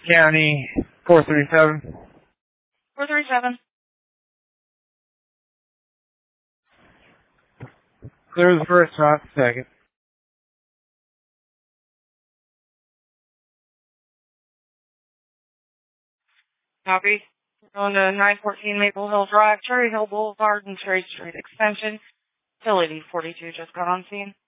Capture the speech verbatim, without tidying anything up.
County, four three seven. four three seven. Clear the first, not the second. Copy. On to nine fourteen Maple Hill Drive, Cherry Hill Boulevard, and Cherry Street Extension. Facility forty-two just got on scene.